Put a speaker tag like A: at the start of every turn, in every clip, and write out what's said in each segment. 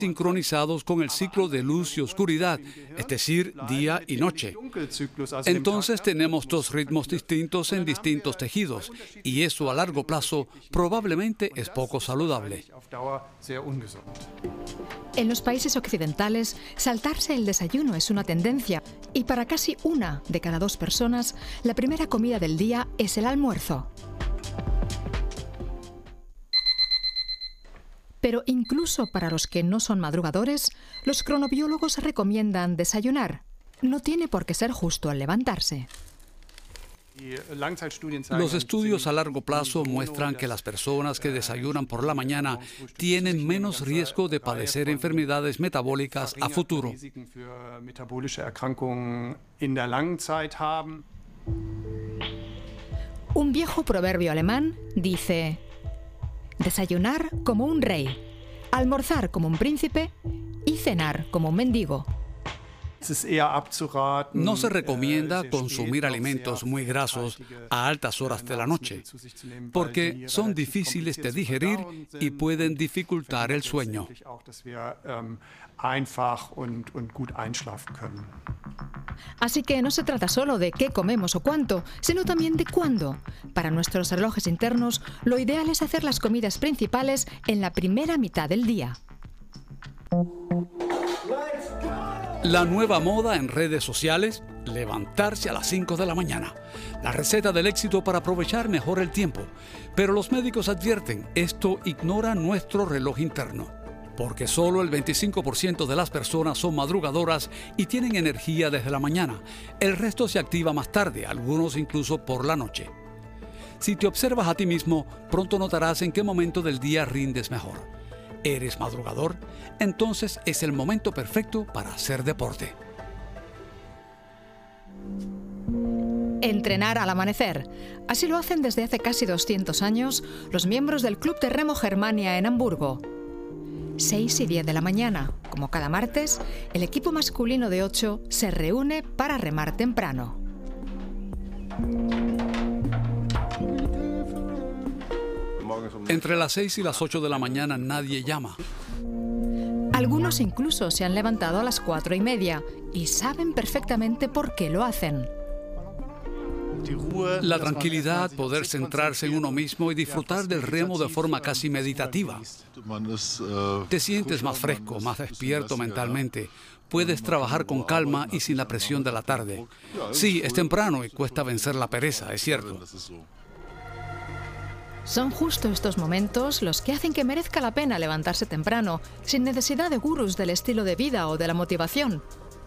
A: sincronizados con el ciclo de luz y oscuridad, es decir, día y noche. Entonces tenemos dos ritmos distintos en distintos tejidos, y eso a largo plazo probablemente es poco saludable.
B: En los países occidentales, saltarse el desayuno es una tendencia, y para casi 1 de cada 2 personas, la primera comida del día es el almuerzo. Pero incluso para los que no son madrugadores, los cronobiólogos recomiendan desayunar. No tiene por qué ser justo al levantarse.
A: Los estudios a largo plazo muestran que las personas que desayunan por la mañana tienen menos riesgo de padecer enfermedades metabólicas a futuro.
B: Un viejo proverbio alemán dice: desayunar como un rey, almorzar como un príncipe y cenar como un mendigo.
A: No se recomienda consumir alimentos muy grasos a altas horas de la noche, porque son difíciles de digerir y pueden dificultar el sueño.
B: Así que no se trata solo de qué comemos o cuánto, sino también de cuándo. Para nuestros relojes internos, lo ideal es hacer las comidas principales en la primera mitad del día.
A: La nueva moda en redes sociales: levantarse a las 5 de la mañana. La receta del éxito para aprovechar mejor el tiempo. Pero los médicos advierten, esto ignora nuestro reloj interno, porque solo el 25% de las personas son madrugadoras y tienen energía desde la mañana. El resto se activa más tarde, algunos incluso por la noche. Si te observas a ti mismo, pronto notarás en qué momento del día rindes mejor. ¿Eres madrugador? Entonces es el momento perfecto para hacer deporte.
B: Entrenar al amanecer. Así lo hacen desde hace casi 200 años los miembros del Club de Remo Germania en Hamburgo. 6 y 10 de la mañana, como cada martes, el equipo masculino de 8 se reúne para remar temprano.
A: Entre las 6 y las 8 de la mañana nadie llama.
B: Algunos incluso se han levantado a las 4 y media y saben perfectamente por qué lo hacen.
A: La tranquilidad, poder centrarse en uno mismo y disfrutar del remo de forma casi meditativa. Te sientes más fresco, más despierto mentalmente. Puedes trabajar con calma y sin la presión de la tarde. Sí, es temprano y cuesta vencer la pereza, es cierto.
B: Son justo estos momentos los que hacen que merezca la pena levantarse temprano, sin necesidad de gurús del estilo de vida o de la motivación.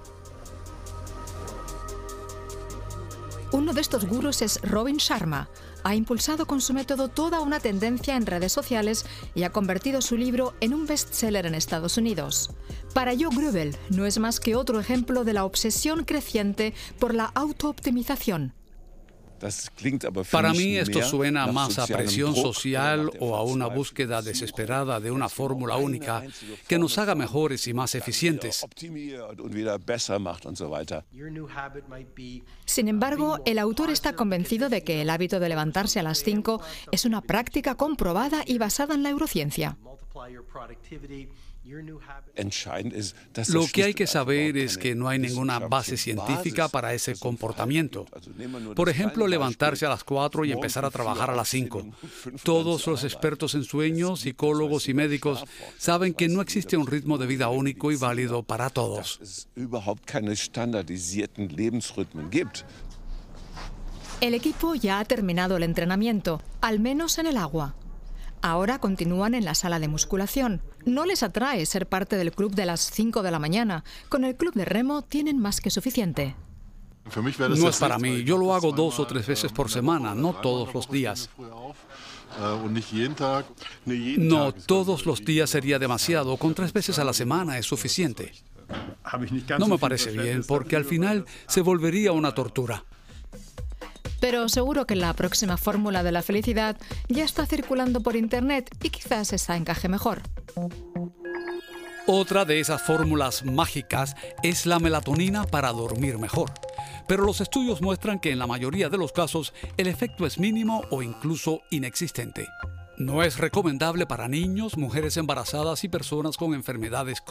B: Uno de estos gurús es Robin Sharma. Ha impulsado con su método toda una tendencia en redes sociales y ha convertido su libro en un bestseller en Estados Unidos. Para Joe Grubel no es más que otro ejemplo de la obsesión creciente por la autooptimización.
A: Para mí esto suena más a presión social o a una búsqueda desesperada de una fórmula única que nos haga mejores y más eficientes.
B: Sin embargo, el autor está convencido de que el hábito de levantarse a las 5 es una práctica comprobada y basada en la neurociencia.
A: Lo que hay que saber es que no hay ninguna base científica para ese comportamiento. Por ejemplo, levantarse a las 4 y empezar a trabajar a las 5. Todos los expertos en sueño, psicólogos y médicos saben que no existe un ritmo de vida único y válido para todos.
B: El equipo ya ha terminado el entrenamiento, al menos en el agua. Ahora continúan en la sala de musculación. No les atrae ser parte del club de las 5 de la mañana. Con el club de remo tienen más que suficiente.
A: No es para mí. Yo lo hago 2 o 3 veces por semana, no todos los días. No, todos los días sería demasiado. Con 3 veces a la semana es suficiente. No me parece bien, porque al final se volvería una tortura.
B: Pero seguro que la próxima fórmula de la felicidad ya está circulando por internet y quizás esa encaje mejor.
A: Otra de esas fórmulas mágicas es la melatonina para dormir mejor. Pero los estudios muestran que en la mayoría de los casos el efecto es mínimo o incluso inexistente. No es recomendable para niños, mujeres embarazadas y personas con enfermedades crónicas.